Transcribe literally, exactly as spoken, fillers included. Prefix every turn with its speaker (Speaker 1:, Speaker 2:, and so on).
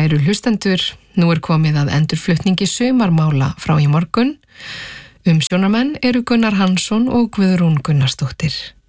Speaker 1: Kæru hlustendur, nú er komið að endurflutningi sumarmála frá í morgun. Umsjónarmenn eru Gunnar Hansson og Guðrún Gunnarsdóttir.